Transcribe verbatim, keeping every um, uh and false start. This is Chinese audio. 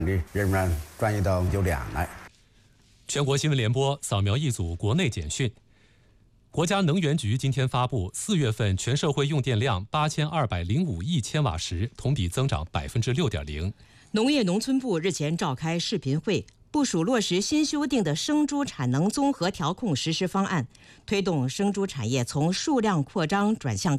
的人们转移到酒店来。 全国新闻联播扫描一组国内简讯。国家能源局今天发布，四月份全社会用电量八千二百零五亿千瓦时，同比增长百分之六点零。 农业农村部日前召开视频会，部署落实新修订的生猪产能综合调控实施方案，推动生猪产业从数量扩张转向